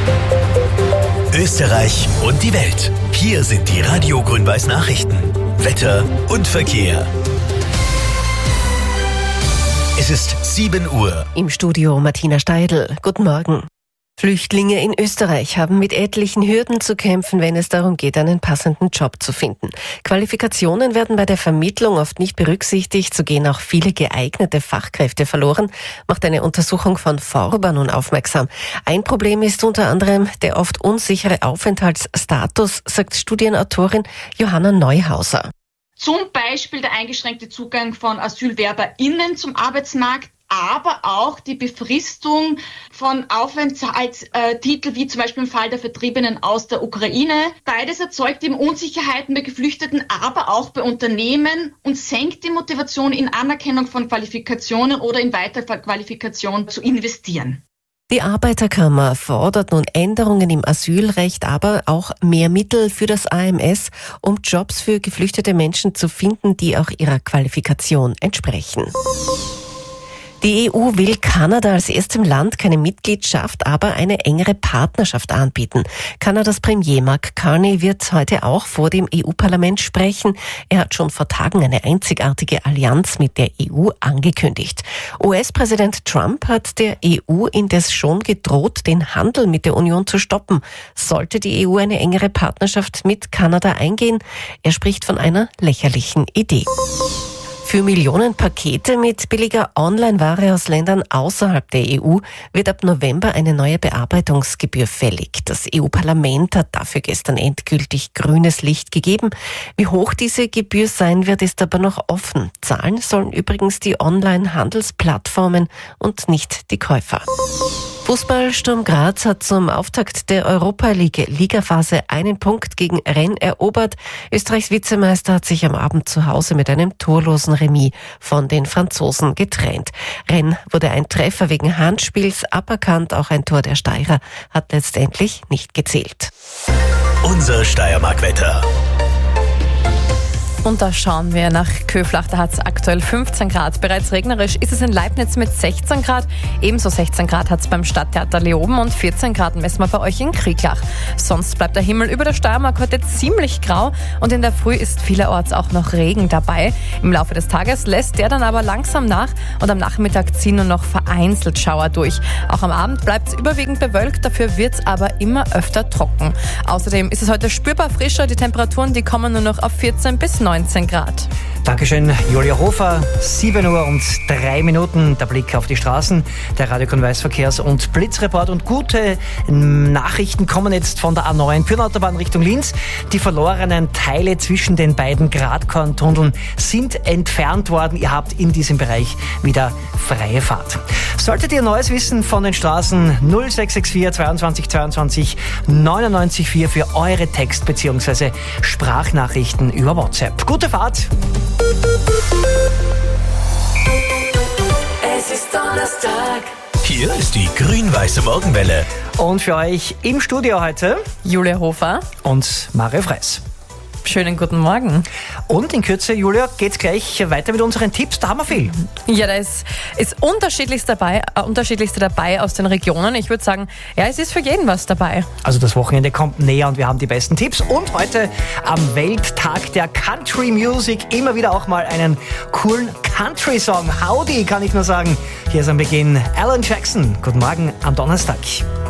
Österreich und die Welt. Hier sind die Radio Grün-Weiß Nachrichten. Wetter und Verkehr. Es ist 7 Uhr. Im Studio Martina Steidl. Guten Morgen. Flüchtlinge in Österreich haben mit etlichen Hürden zu kämpfen, wenn es darum geht, einen passenden Job zu finden. Qualifikationen werden bei der Vermittlung oft nicht berücksichtigt, so gehen auch viele geeignete Fachkräfte verloren, macht eine Untersuchung von Forber nun aufmerksam. Ein Problem ist unter anderem der oft unsichere Aufenthaltsstatus, sagt Studienautorin Johanna Neuhauser. Zum Beispiel der eingeschränkte Zugang von AsylwerberInnen zum Arbeitsmarkt, aber auch die Befristung von Aufenthaltstiteln, wie zum Beispiel im Fall der Vertriebenen aus der Ukraine. Beides erzeugt eben Unsicherheiten bei Geflüchteten, aber auch bei Unternehmen und senkt die Motivation, in Anerkennung von Qualifikationen oder in Weiterqualifikation zu investieren. Die Arbeiterkammer fordert nun Änderungen im Asylrecht, aber auch mehr Mittel für das AMS, um Jobs für geflüchtete Menschen zu finden, die auch ihrer Qualifikation entsprechen. Die EU will Kanada als erstem Land keine Mitgliedschaft, aber eine engere Partnerschaft anbieten. Kanadas Premier Mark Carney wird heute auch vor dem EU-Parlament sprechen. Er hat schon vor Tagen eine einzigartige Allianz mit der EU angekündigt. US-Präsident Trump hat der EU indes schon gedroht, den Handel mit der Union zu stoppen. Sollte die EU eine engere Partnerschaft mit Kanada eingehen? Er spricht von einer lächerlichen Idee. Für Millionen Pakete mit billiger Online-Ware aus Ländern außerhalb der EU wird ab November eine neue Bearbeitungsgebühr fällig. Das EU-Parlament hat dafür gestern endgültig grünes Licht gegeben. Wie hoch diese Gebühr sein wird, ist aber noch offen. Zahlen sollen übrigens die Online-Handelsplattformen und nicht die Käufer. Fußball Sturm Graz hat zum Auftakt der Europa League Ligaphase einen Punkt gegen Rennes erobert. Österreichs Vizemeister hat sich am Abend zu Hause mit einem torlosen Remis von den Franzosen getrennt. Rennes wurde ein Treffer wegen Handspiels aberkannt, auch ein Tor der Steirer hat letztendlich nicht gezählt. Unser Steiermark-Wetter. Und da schauen wir nach Köflach, da hat es aktuell 15 Grad. Bereits regnerisch ist es in Leibniz mit 16 Grad. Ebenso 16 Grad hat es beim Stadttheater Leoben und 14 Grad messen wir bei euch in Krieglach. Sonst bleibt der Himmel über der Steiermark heute ziemlich grau und in der Früh ist vielerorts auch noch Regen dabei. Im Laufe des Tages lässt der dann aber langsam nach und am Nachmittag ziehen nur noch vereinzelt Schauer durch. Auch am Abend bleibt es überwiegend bewölkt, dafür wird es aber immer öfter trocken. Außerdem ist es heute spürbar frischer, die Temperaturen die kommen nur noch auf 14 bis 19 Grad. Dankeschön, Julia Hofer. 7 Uhr und 3 Minuten. Der Blick auf die Straßen, der Radio Grün-Weiß Verkehrs- und Blitzreport. Und gute Nachrichten kommen jetzt von der A9 Pyrnenautobahn Richtung Linz. Die verlorenen Teile zwischen den beiden Gradkorntunneln sind entfernt worden. Ihr habt in diesem Bereich wieder freie Fahrt. Solltet ihr Neues wissen von den Straßen, 0664 22 22 99 4 für eure Text- bzw. Sprachnachrichten über WhatsApp. Gute Fahrt! Es ist Donnerstag. Hier ist die grün-weiße Morgenwelle. Und für euch im Studio heute Julia Hofer. und Mario Freis. Schönen guten Morgen. Und in Kürze, Julia, geht's gleich weiter mit unseren Tipps. Da haben wir viel. Ja, da ist unterschiedlichste dabei aus den Regionen. Ich würde sagen, ja, es ist für jeden was dabei. Also das Wochenende kommt näher und wir haben die besten Tipps. Und heute am Welttag der Country Music immer wieder auch mal einen coolen Country-Song. Howdy, kann ich nur sagen. Hier ist am Beginn Alan Jackson. Guten Morgen am Donnerstag.